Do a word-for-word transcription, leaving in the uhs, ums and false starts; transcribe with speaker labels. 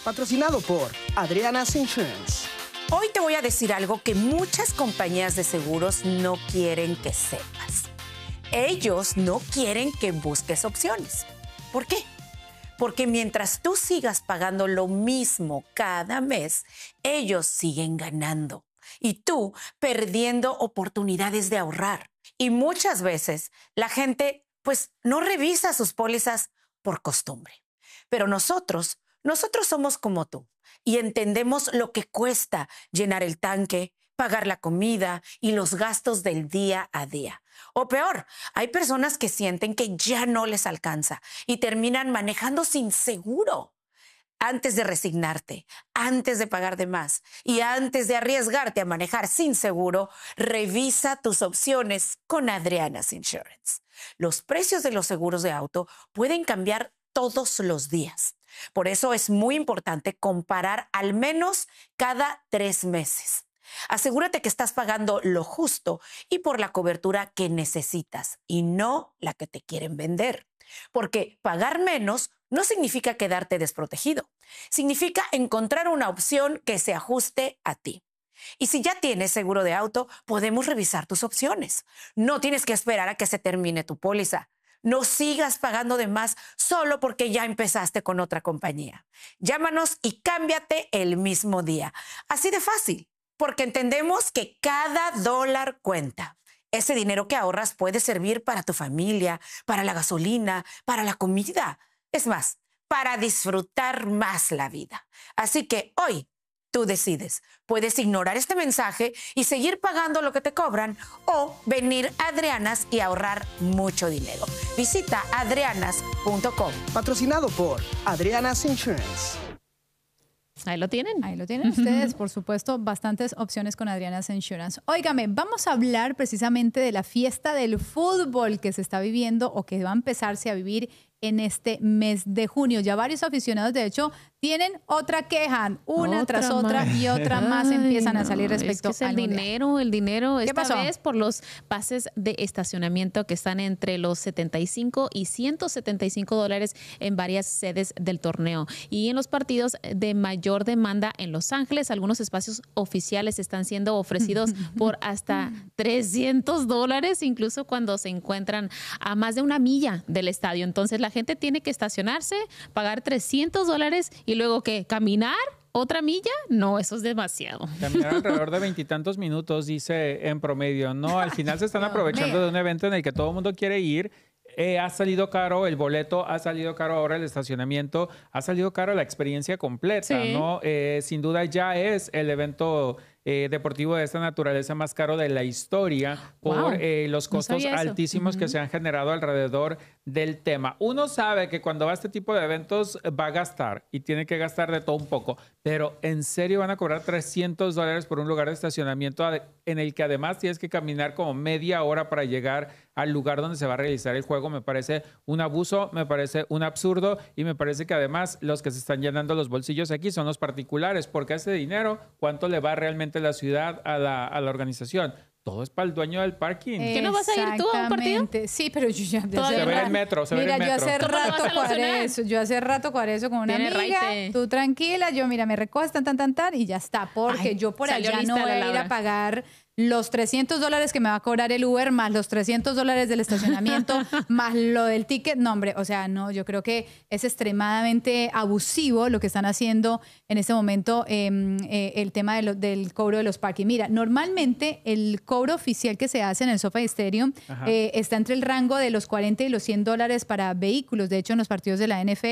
Speaker 1: patrocinado por Adriana's Insurance.
Speaker 2: Hoy te voy a decir algo que muchas compañías de seguros no quieren que sepas. Ellos no quieren que busques opciones. ¿Por qué? Porque mientras tú sigas pagando lo mismo cada mes, ellos siguen ganando y tú perdiendo oportunidades de ahorrar. Y muchas veces la gente pues no revisa sus pólizas por costumbre. Pero nosotros, nosotros somos como tú y entendemos lo que cuesta llenar el tanque, pagar la comida y los gastos del día a día. O peor, hay personas que sienten que ya no les alcanza y terminan manejando sin seguro. Antes de resignarte, antes de pagar de más y antes de arriesgarte a manejar sin seguro, revisa tus opciones con Adriana's Insurance. Los precios de los seguros de auto pueden cambiar todos los días. Por eso es muy importante comparar al menos cada tres meses. Asegúrate que estás pagando lo justo y por la cobertura que necesitas y no la que te quieren vender. Porque pagar menos no significa quedarte desprotegido. Significa encontrar una opción que se ajuste a ti. Y si ya tienes seguro de auto, podemos revisar tus opciones. No tienes que esperar a que se termine tu póliza. No sigas pagando de más solo porque ya empezaste con otra compañía. Llámanos y cámbiate el mismo día. Así de fácil, porque entendemos que cada dólar cuenta. Ese dinero que ahorras puede servir para tu familia, para la gasolina, para la comida. Es más, para disfrutar más la vida. Así que hoy tú decides. Puedes ignorar este mensaje y seguir pagando lo que te cobran o venir a Adriana's y ahorrar mucho dinero. Visita adrianas punto com.
Speaker 1: Patrocinado por Adriana's Insurance.
Speaker 3: Ahí lo tienen.
Speaker 4: Ahí lo tienen ustedes, por supuesto, bastantes opciones con Adriana's Insurance. Óigame, vamos a hablar precisamente de la fiesta del fútbol que se está viviendo o que va a empezarse a vivir en este mes de junio. Ya varios aficionados, de hecho, tienen otra queja, una otra tras más. otra y otra más Ay, empiezan a salir respecto
Speaker 3: es que es
Speaker 4: al
Speaker 3: el dinero, mundial. el dinero.
Speaker 4: ¿Qué
Speaker 3: esta
Speaker 4: pasó?
Speaker 3: vez por los pases de estacionamiento que están entre los setenta y cinco y ciento setenta y cinco dólares en varias sedes del torneo. Y en los partidos de mayor demanda en Los Ángeles, algunos espacios oficiales están siendo ofrecidos por hasta trescientos dólares, incluso cuando se encuentran a más de una milla del estadio. Entonces la gente tiene que estacionarse, pagar trescientos dólares y luego ¿qué? ¿Caminar? ¿Otra milla? No, eso es demasiado.
Speaker 5: Caminar alrededor de veintitantos minutos, dice en promedio. No, al final se están aprovechando de un evento en el que todo el mundo quiere ir. Eh, ha salido caro el boleto, ha salido caro ahora el estacionamiento, ha salido caro la experiencia completa, sí. ¿no? Eh, sin duda ya es el evento eh, deportivo de esta naturaleza más caro de la historia por wow. eh, los costos no altísimos uh-huh. que se han generado alrededor del tema. Uno sabe que cuando va a este tipo de eventos va a gastar y tiene que gastar de todo un poco, pero ¿en serio van a cobrar trescientos dólares por un lugar de estacionamiento en el que además tienes que caminar como media hora para llegar al lugar donde se va a realizar el juego? Me parece un abuso, me parece un absurdo y me parece que además los que se están llenando los bolsillos aquí son los particulares, porque ese dinero, ¿cuánto le va realmente la ciudad a la, a la organización? Todo es para el dueño del parking.
Speaker 3: ¿Qué no vas a ir tú a un partido?
Speaker 4: Sí, pero yo ya...
Speaker 5: Se ve el metro, se
Speaker 4: mira,
Speaker 5: ve el metro.
Speaker 4: Yo hace rato cuadré eso, yo hace rato cuadré eso con una amiga. Raite. Tú tranquila, yo mira, me recojo, tan, tan, tan, tan, y ya está. Porque Ay, yo por allá no voy a ir a pagar los trescientos dólares que me va a cobrar el Uber, más los trescientos dólares del estacionamiento, más lo del ticket. No, hombre, o sea, no, yo creo que es extremadamente abusivo lo que están haciendo en este momento eh, eh, el tema de lo, del cobro de los parking. Mira, normalmente el cobro oficial que se hace en el SoFi Stadium eh, está entre el rango de los cuarenta y los cien dólares para vehículos. De hecho, en los partidos de la N F L